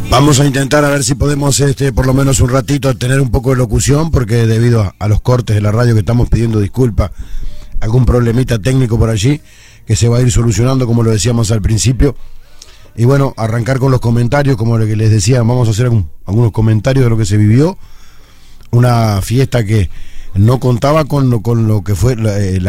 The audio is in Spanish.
Vamos a intentar a ver si podemos por lo menos un ratito tener un poco de locución, porque debido a los cortes de la radio que estamos pidiendo disculpas, algún problemita técnico por allí que se va a ir solucionando, como lo decíamos al principio. Y bueno, arrancar con los comentarios, como lo que les decía, vamos a hacer algunos comentarios de lo que se vivió. Una fiesta que no contaba con lo que fue la